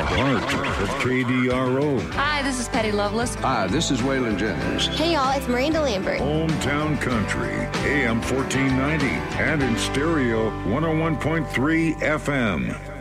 Heart of KDRO. Hi, this is Patty Loveless. Hi, this is Waylon Jennings. Hey, y'all, it's Miranda Lambert. Hometown Country, AM 1490, and in stereo 101.3 FM.